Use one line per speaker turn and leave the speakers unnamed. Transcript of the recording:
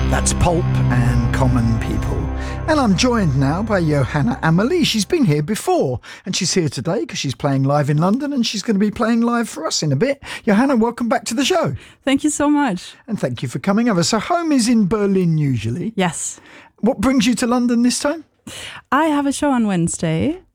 That's Pulp and Common People. And I'm joined now by Johanna Amelie. She's been here before and she's here today because she's playing live in London and she's going to be playing live for us in a bit. Johanna, welcome back to the show.
Thank you so much.
And thank you for coming over. So home is in Berlin usually.
Yes.
What brings you to London this time?
I have a show on Wednesday